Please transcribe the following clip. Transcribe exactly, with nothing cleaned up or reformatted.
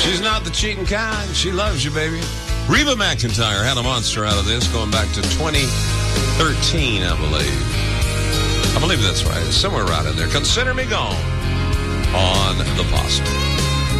She's not the cheating kind. She loves you, baby. Reba McEntire had a monster out of this going back to twenty thirteen, I believe. I believe that's right. It's somewhere right in there. Consider Me Gone on the Posse.